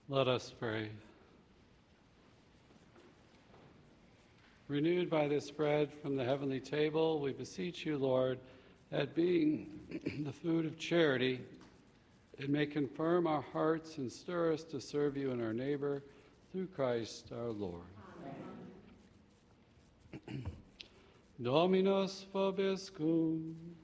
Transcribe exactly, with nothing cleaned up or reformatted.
Let us pray. Renewed by this bread from the heavenly table, we beseech you, Lord, that being the food of charity, it may confirm our hearts and stir us to serve you and our neighbor through Christ our Lord. Amen. Dominus vobiscum.